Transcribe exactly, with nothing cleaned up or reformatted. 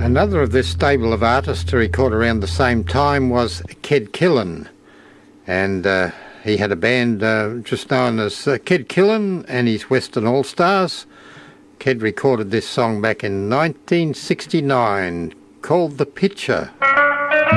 Another of this stable of artists to record around the same time was Ked Killen, and uh, he had a band uh, just known as uh, Ked Killen and his Western All-Stars. Ked recorded this song back in nineteen sixty-nine called The Picture.